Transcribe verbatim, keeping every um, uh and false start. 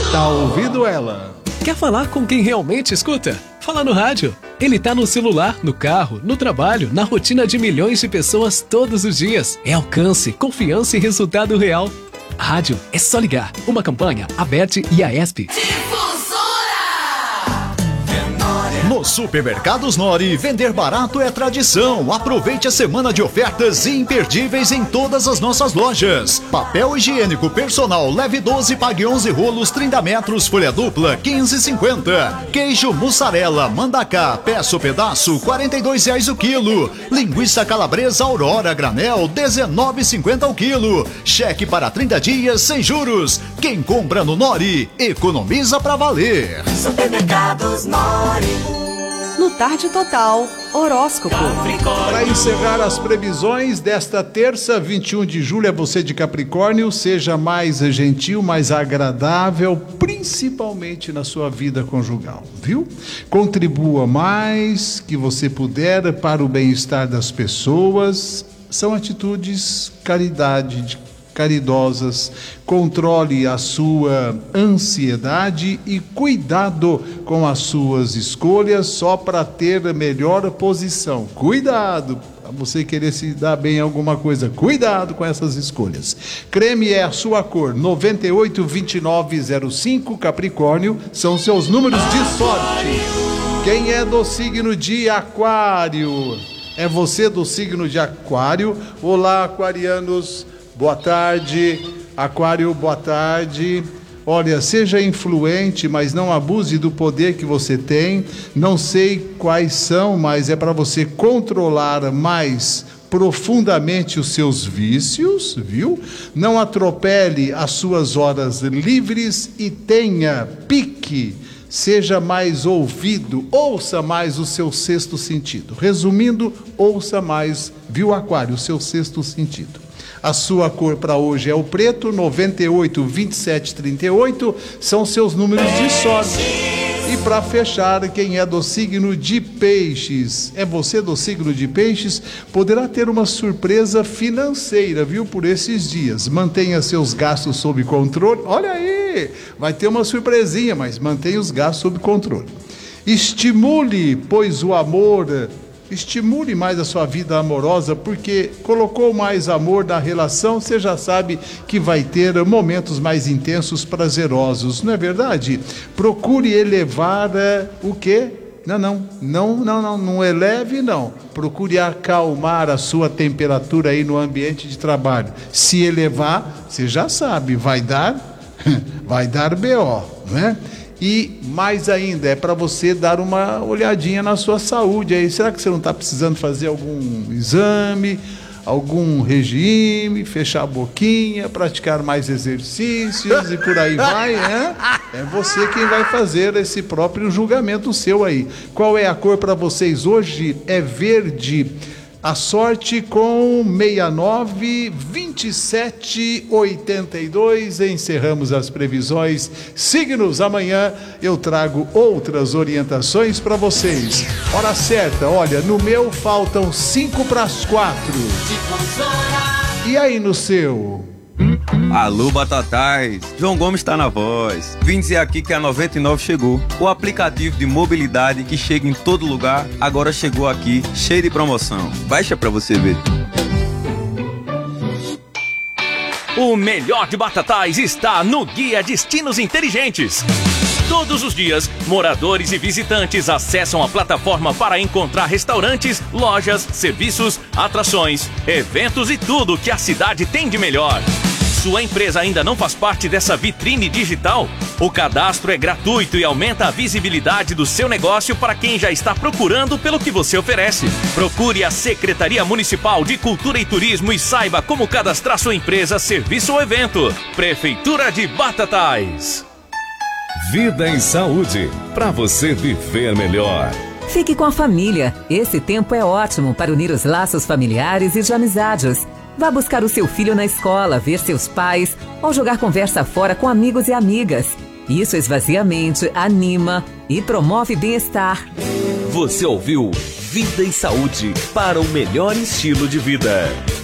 Tá ouvindo ela? Quer falar com quem realmente escuta? Fala no rádio. Ele tá no celular, no carro, no trabalho, na rotina de milhões de pessoas todos os dias. É alcance, confiança e resultado real. Rádio é só ligar. Uma campanha, a B E T e a E S P. Nos supermercados Nori, vender barato é tradição. Aproveite a semana de ofertas imperdíveis em todas as nossas lojas. Papel higiênico personal leve doze, pague onze rolos, trinta metros, folha dupla, quinze e cinquenta. Queijo mussarela, mandacá, peça ou pedaço, quarenta e dois reais o quilo. Linguiça calabresa Aurora granel, dezenove e cinquenta o quilo. Cheque para trinta dias sem juros. Quem compra no Nori, economiza pra valer. Supermercados Nori. No Tarde Total, horóscopo. Para encerrar as previsões desta terça, vinte e um de julho, é você de Capricórnio, seja mais gentil, mais agradável, principalmente na sua vida conjugal, viu? Contribua mais que você puder para o bem-estar das pessoas. São atitudes caridade, de caridosas. Controle a sua ansiedade e cuidado com as suas escolhas só para ter a melhor posição. Cuidado, para você querer se dar bem em alguma coisa. Cuidado com essas escolhas. Creme é a sua cor, noventa e oito, vinte e nove, zero cinco, Capricórnio, são seus números de sorte. Quem é do signo de Aquário? É você do signo de Aquário. Olá, aquarianos. Boa tarde, Aquário, boa tarde. Olha, seja influente, mas não abuse do poder que você tem. Não sei quais são, mas é para você controlar mais profundamente os seus vícios, viu? Não atropele as suas horas livres e tenha pique. Seja mais ouvido, ouça mais o seu sexto sentido. Resumindo, ouça mais, viu, Aquário, o seu sexto sentido. A sua cor para hoje é o preto, noventa e oito, vinte e sete, trinta e oito, são seus números de sorte. E para fechar, quem é do signo de Peixes, é você do signo de Peixes, poderá ter uma surpresa financeira, viu, por esses dias. Mantenha seus gastos sob controle. Olha aí, vai ter uma surpresinha, mas mantenha os gastos sob controle. Estimule, pois o amor... Estimule mais a sua vida amorosa, porque colocou mais amor na relação, você já sabe que vai ter momentos mais intensos, prazerosos, não é verdade? Procure elevar é, o quê? Não, não, não, não, não, não eleve, não. Procure acalmar a sua temperatura aí no ambiente de trabalho. Se elevar, você já sabe, vai dar, vai dar B O, não é? E mais ainda, é para você dar uma olhadinha na sua saúde aí. Será que você não está precisando fazer algum exame, algum regime, fechar a boquinha, praticar mais exercícios e por aí vai, né? É você quem vai fazer esse próprio julgamento seu aí. Qual é a cor para vocês hoje? É verde. A sorte com sessenta e nove, vinte e sete, oitenta e dois. Encerramos as previsões. Signos, amanhã eu trago outras orientações para vocês. Hora certa, olha, no meu faltam cinco para as quatro. E aí no seu? Alô, Batatais, João Gomes está na voz. Vim dizer aqui que a noventa e nove chegou. O aplicativo de mobilidade que chega em todo lugar, agora chegou aqui, cheio de promoção. Baixa pra você ver. O melhor de Batatais está no Guia Destinos Inteligentes. Todos os dias, moradores e visitantes acessam a plataforma para encontrar restaurantes, lojas, serviços, atrações, eventos e tudo que a cidade tem de melhor. Sua empresa ainda não faz parte dessa vitrine digital? O cadastro é gratuito e aumenta a visibilidade do seu negócio para quem já está procurando pelo que você oferece. Procure a Secretaria Municipal de Cultura e Turismo e saiba como cadastrar sua empresa, serviço ou evento. Prefeitura de Batatais. Vida em saúde, para você viver melhor. Fique com a família. Esse tempo é ótimo para unir os laços familiares e de amizades. Vá buscar o seu filho na escola, ver seus pais ou jogar conversa fora com amigos e amigas. Isso esvazia a mente, anima e promove bem-estar. Você ouviu Vida e Saúde para o melhor estilo de vida.